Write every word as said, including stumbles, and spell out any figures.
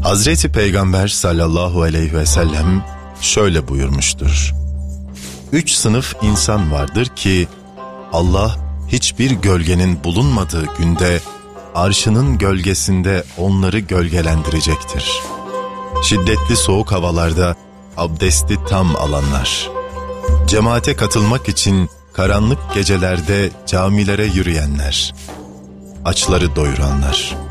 Hazreti Peygamber sallallahu aleyhi ve sellem şöyle buyurmuştur. Üç sınıf insan vardır ki Allah hiçbir gölgenin bulunmadığı günde arşının gölgesinde onları gölgelendirecektir. Şiddetli soğuk havalarda abdesti tam alanlar, cemaate katılmak için karanlık gecelerde camilere yürüyenler, açları doyuranlar.